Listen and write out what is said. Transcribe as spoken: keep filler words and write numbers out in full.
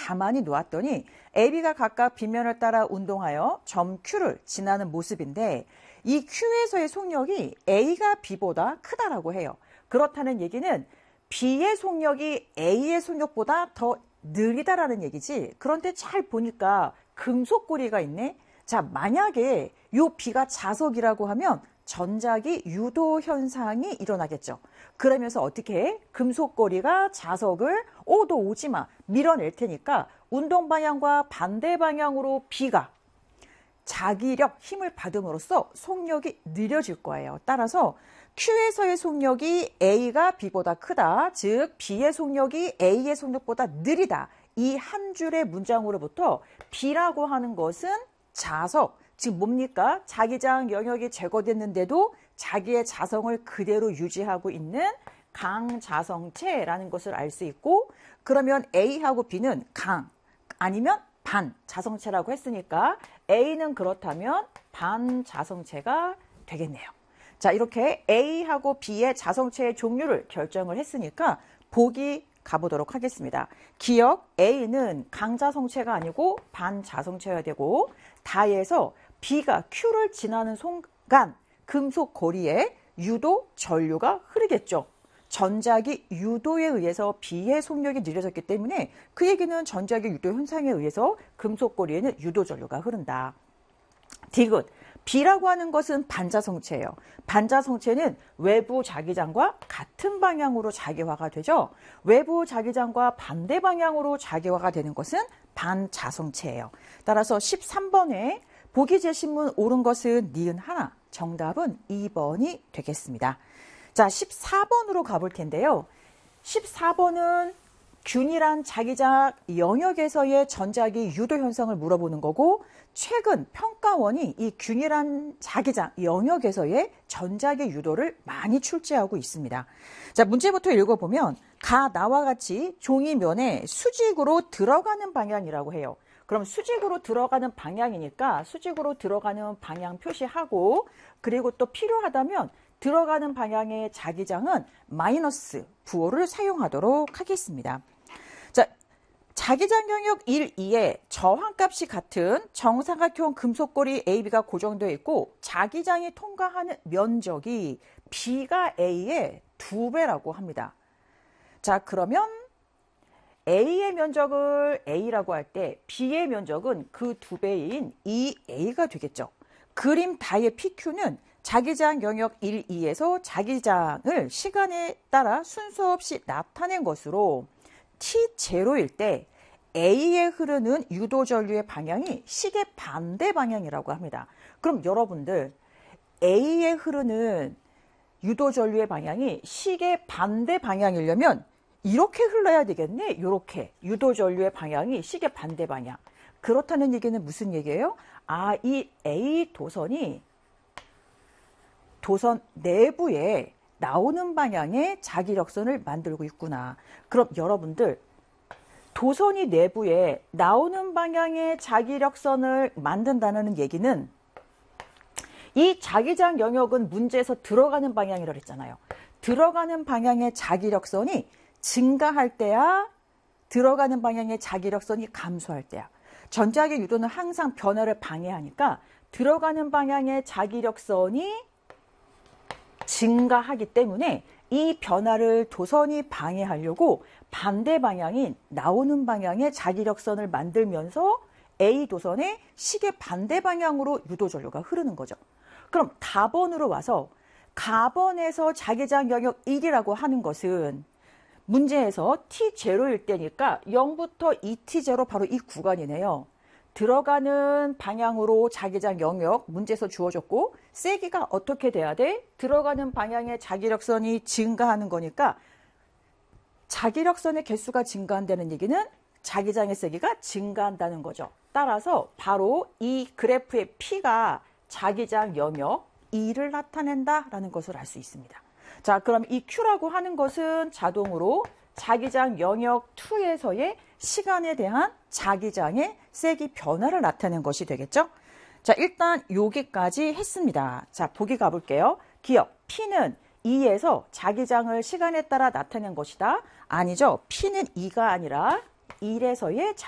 가만히 놓았더니 에이비가 각각 빗면을 따라 운동하여 점 Q를 지나는 모습인데 이 Q에서의 속력이 A가 B보다 크다라고 해요. 그렇다는 얘기는 B의 속력이 A의 속력보다 더 느리다라는 얘기지. 그런데 잘 보니까 금속고리가 있네. 자, 만약에 요 B가 자석이라고 하면 전자기 유도 현상이 일어나겠죠. 그러면서 어떻게 해? 금속고리가 자석을 오, 너 오지 마. 밀어낼 테니까 운동 방향과 반대 방향으로 B가 자기력, 힘을 받음으로써 속력이 느려질 거예요. 따라서 Q에서의 속력이 A가 B보다 크다. 즉 B의 속력이 A의 속력보다 느리다. 이 한 줄의 문장으로부터 B라고 하는 것은 자석, 즉 뭡니까? 자기장 영역이 제거됐는데도 자기의 자성을 그대로 유지하고 있는 강자성체라는 것을 알 수 있고, 그러면 A하고 B는 강 아니면 반 자성체라고 했으니까 A는 그렇다면 반자성체가 되겠네요. 자, 이렇게 A하고 B의 자성체의 종류를 결정을 했으니까 보기 가보도록 하겠습니다. 기억, A는 강자성체가 아니고 반자성체여야 되고, 다에서 B가 Q를 지나는 순간 금속 고리에 유도 전류가 흐르겠죠. 전자기 유도에 의해서 B의 속력이 느려졌기 때문에 그 얘기는 전자기 유도 현상에 의해서 금속 고리에는 유도 전류가 흐른다. 디귿, B라고 하는 것은 반자성체예요. 반자성체는 외부 자기장과 같은 방향으로 자기화가 되죠. 외부 자기장과 반대 방향으로 자기화가 되는 것은 반자성체예요. 따라서 십삼 번에 보기 제시문 옳은 것은 니은 하나, 정답은 이 번이 되겠습니다. 자, 십사 번으로 가볼 텐데요. 십사 번은 균일한 자기장 영역에서의 전자기 유도 현상을 물어보는 거고, 최근 평가원이 이 균일한 자기장 영역에서의 전자기 유도를 많이 출제하고 있습니다. 자, 문제부터 읽어보면 가 나와 같이 종이면에 수직으로 들어가는 방향이라고 해요. 그럼 수직으로 들어가는 방향이니까 수직으로 들어가는 방향 표시하고, 그리고 또 필요하다면 들어가는 방향의 자기장은 마이너스 부호를 사용하도록 하겠습니다. 자, 자기장 영역 일, 이에 저항값이 같은 정사각형 금속고리 에이비가 고정되어 있고 자기장이 통과하는 면적이 B가 A의 두 배라고 합니다. 자, 그러면 A의 면적을 A라고 할 때 B의 면적은 그 두 배인 이 에이가 되겠죠. 그림 다의 피큐는 자기장 영역 일, 이에서 자기장을 시간에 따라 순서 없이 나타낸 것으로 티 제로일 때 A에 흐르는 유도 전류의 방향이 시계 반대 방향이라고 합니다. 그럼 여러분들 A에 흐르는 유도 전류의 방향이 시계 반대 방향이려면 이렇게 흘러야 되겠네. 이렇게 유도 전류의 방향이 시계 반대 방향. 그렇다는 얘기는 무슨 얘기예요? 아, 이 A 도선이 도선 내부에 나오는 방향의 자기력선을 만들고 있구나. 그럼 여러분들 도선이 내부에 나오는 방향의 자기력선을 만든다는 얘기는 이 자기장 영역은 문제에서 들어가는 방향이라고 했잖아요. 들어가는 방향의 자기력선이 증가할 때야, 들어가는 방향의 자기력선이 감소할 때야. 전자기 유도는 항상 변화를 방해하니까 들어가는 방향의 자기력선이 증가하기 때문에 이 변화를 도선이 방해하려고 반대 방향인 나오는 방향의 자기력선을 만들면서 A 도선의 시계 반대 방향으로 유도 전류가 흐르는 거죠. 그럼 가번으로 와서 가번에서 자기장 영역 일이라고 하는 것은 문제에서 티 제로일 때니까 영부터 이 티 제로 바로 이 구간이네요. 들어가는 방향으로 자기장 영역 문제에서 주어졌고 세기가 어떻게 돼야 돼? 들어가는 방향의 자기력선이 증가하는 거니까 자기력선의 개수가 증가한다는 얘기는 자기장의 세기가 증가한다는 거죠. 따라서 바로 이 그래프의 P가 자기장 영역 이를 나타낸다라는 것을 알 수 있습니다. 자, 그럼 이 Q라고 하는 것은 자동으로 자기장 영역 이에서의 시간에 대한 자기장의 세기 변화를 나타내는 것이 되겠죠. 자, 일단 여기까지 했습니다. 자, 보기 가볼게요. 기억, P는 이에서 자기장을 시간에 따라 나타낸 것이다. 아니죠. P는 이가 아니라 일에서의